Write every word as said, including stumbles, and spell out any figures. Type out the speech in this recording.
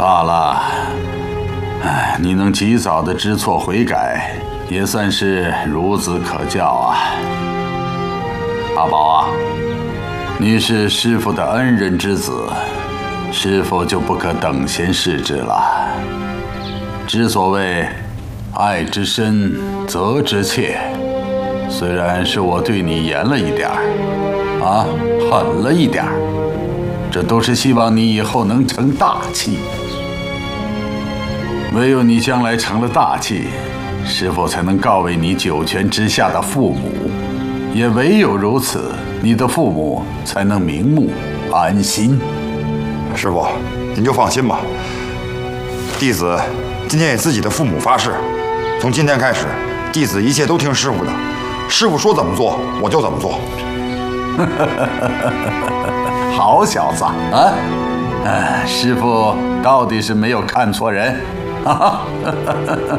罢了，哎，你能及早的知错悔改，也算是孺子可教啊。阿宝啊，你是师父的恩人之子，师父就不可等闲视之了。之所谓爱之深，责之切，虽然是我对你严了一点儿，啊，狠了一点儿，这都是希望你以后能成大器。唯有你将来成了大器，师父才能告慰你九泉之下的父母，也唯有如此，你的父母才能瞑目安心。 师父，您就放心吧。弟子今天给自己的父母发誓，从今天开始，弟子一切都听师父的，师父说怎么做我就怎么做。 好小子啊！哎，师父到底是没有看错人。哈哈。